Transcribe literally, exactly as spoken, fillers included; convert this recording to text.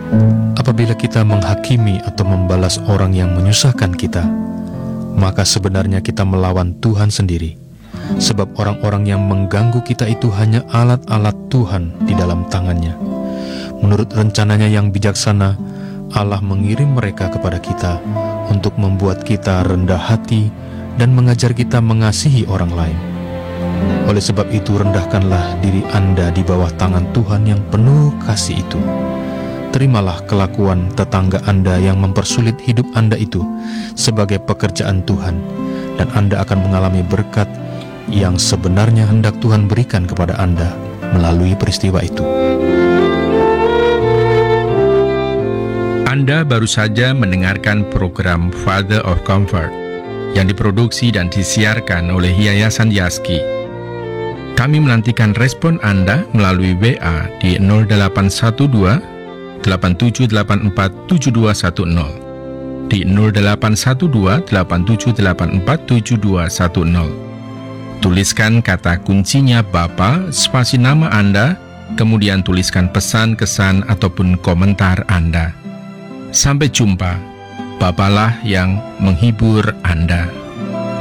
Apabila kita menghakimi atau membalas orang yang menyusahkan kita, maka sebenarnya kita melawan Tuhan sendiri. Sebab orang-orang yang mengganggu kita itu hanya alat-alat Tuhan di dalam tangannya. Menurut rencananya yang bijaksana, Allah mengirim mereka kepada kita untuk membuat kita rendah hati dan mengajar kita mengasihi orang lain. Oleh sebab itu, rendahkanlah diri Anda di bawah tangan Tuhan yang penuh kasih itu. Terimalah kelakuan tetangga Anda yang mempersulit hidup Anda itu sebagai pekerjaan Tuhan, dan Anda akan mengalami berkat yang sebenarnya hendak Tuhan berikan kepada Anda melalui peristiwa itu. Anda baru saja mendengarkan program Father of Comfort yang diproduksi dan disiarkan oleh Yayasan Yaski. Kami menantikan respon Anda melalui W A di nol delapan satu dua delapan tujuh delapan empat tujuh dua satu nol, di nol delapan satu dua delapan tujuh delapan empat tujuh dua satu nol. Tuliskan kata kuncinya Bapa, spasi nama Anda, kemudian tuliskan pesan, kesan, ataupun komentar Anda. Sampai jumpa. Bapalah yang menghibur Anda.